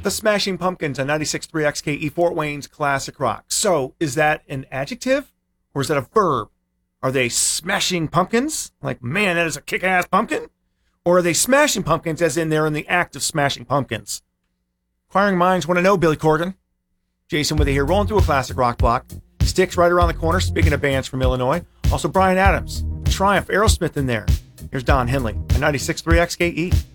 The Smashing Pumpkins on 96.3 XKE Fort Wayne's Classic Rock. So, is that an adjective or is that a verb? Are they smashing pumpkins? Like, man, that is a kick-ass pumpkin? Or are they smashing pumpkins as in they're in the act of smashing pumpkins? Inquiring minds want to know, Billy Corgan. Jason with you here, rolling through a classic rock block. Styx right around the corner, speaking of bands from Illinois. Also Bryan Adams, Triumph, Aerosmith in there. Here's Don Henley on 96.3 XKE.